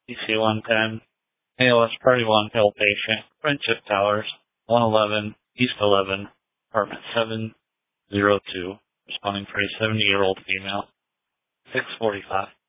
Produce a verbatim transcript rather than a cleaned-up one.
D C one ten, A L S Party one pill patient, Friendship Towers, one eleven, East eleven, apartment seven oh two, responding for a seventy-year-old female, six forty-five.